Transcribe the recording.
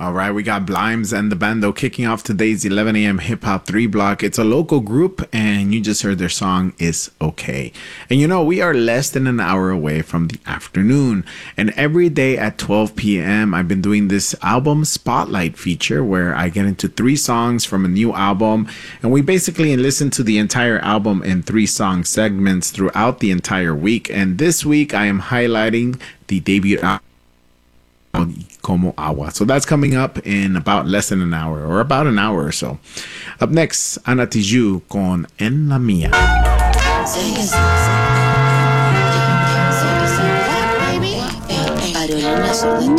All right, we got Blimes and the Bando kicking off today's 11 a.m. Hip Hop 3 block. It's a local group, and you just heard their song, Is Okay. And you know, we are less than an hour away from the afternoon. And every day at 12 p.m., I've been doing this album spotlight feature where I get into 3 songs from a new album. And we basically listen to the entire album in 3 song segments throughout the entire week. And this week, I am highlighting the debut album, Como Agua. So that's coming up in about less than an hour, or about an hour or so. Up next, Ana Tijoux con En La Mía.